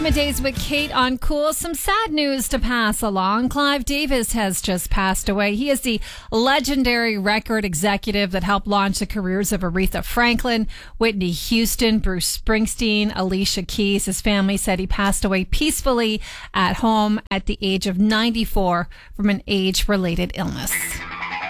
Days with Kate on Cool. Some sad news to pass along. Clive Davis has just passed away. He is the legendary record executive that helped launch the careers of Aretha Franklin, Whitney Houston, Bruce Springsteen, Alicia Keys. His family said he passed away peacefully at home at the age of 94 from an age-related illness.